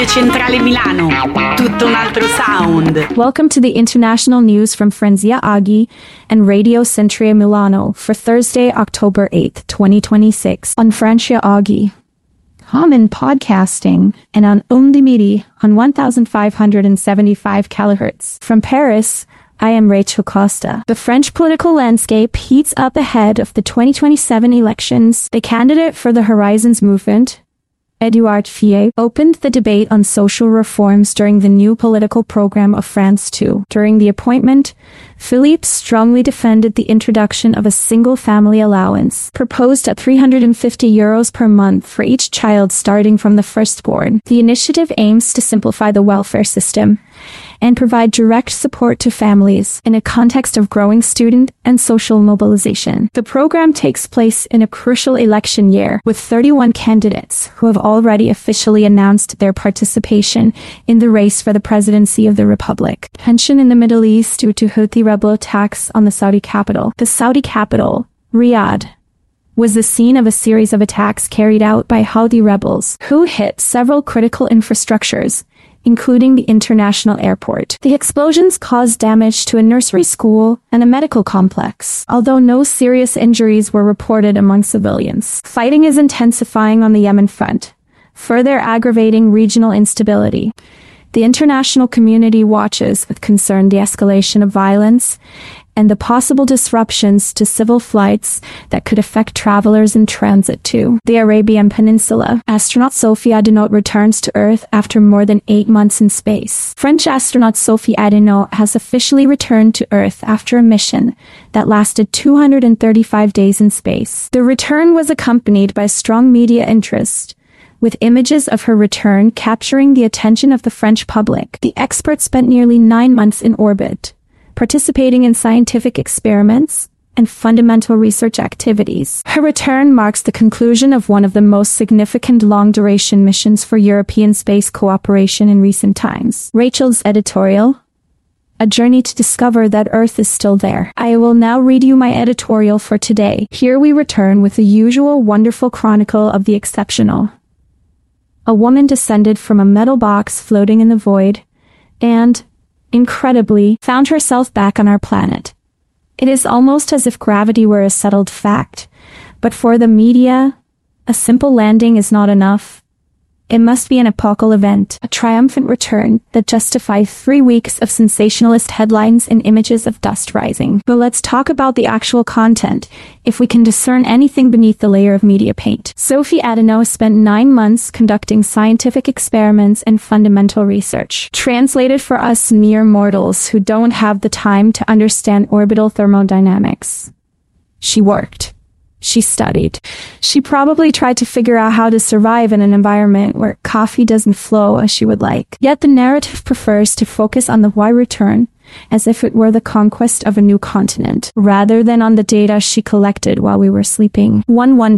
Centrale Milano. Tutto un altro sound. Welcome to the international news from Frenzia Aghi and Radio Centrale Milano for Thursday, October 8th, 2026 on Francia Aghi. Common podcasting and on Onde Midi on 1575 kHz. From Paris, I am Rachel Costa. The French political landscape heats up ahead of the 2027 elections. The candidate for the Horizons movement, Edouard Philippe, opened the debate on social reforms during the new political program of France 2. During the appointment, Philippe strongly defended the introduction of a single-family allowance, proposed at €350 per month for each child starting from the firstborn. The initiative aims to simplify the welfare system and provide direct support to families in a context of growing student and social mobilization. The program takes place in a crucial election year, with 31 candidates who have already officially announced their participation in the race for the presidency of the Republic. Tension in the Middle East due to Houthi rebel attacks on the Saudi capital. The Saudi capital, Riyadh, was the scene of a series of attacks carried out by Houthi rebels who hit several critical infrastructures, including the international airport. The explosions caused damage to a nursery school and a medical complex, although no serious injuries were reported among civilians. Fighting is intensifying on the Yemen front, further aggravating regional instability. The international community watches with concern the escalation of violence and the possible disruptions to civil flights that could affect travelers in transit to the Arabian Peninsula. Astronaut Sophie Adenaut returns to Earth after more than 8 months in space. French astronaut Sophie Adenaut has officially returned to Earth after a mission that lasted 235 days in space. The return was accompanied by strong media interest, with images of her return capturing the attention of the French public. The expert spent nearly 9 months in orbit, participating in scientific experiments and fundamental research activities. Her return marks the conclusion of one of the most significant long-duration missions for European space cooperation in recent times. Rachel's editorial, a journey to discover that Earth is still there. I will now read you my editorial for today. Here we return with the usual wonderful chronicle of the exceptional. A woman descended from a metal box floating in the void and, incredibly, found herself back on our planet. It is almost as if gravity were a settled fact, but for the media, a simple landing is not enough. It must be an epochal event, a triumphant return that justifies 3 weeks of sensationalist headlines and images of dust rising. But let's talk about the actual content, if we can discern anything beneath the layer of media paint. Sophie Adenaut spent 9 months conducting scientific experiments and fundamental research. Translated for us mere mortals who don't have the time to understand orbital thermodynamics. She worked. She studied. She probably tried to figure out how to survive in an environment where coffee doesn't flow as she would like. Yet the narrative prefers to focus on the why return, as if it were the conquest of a new continent, rather than on the data she collected while we were sleeping. One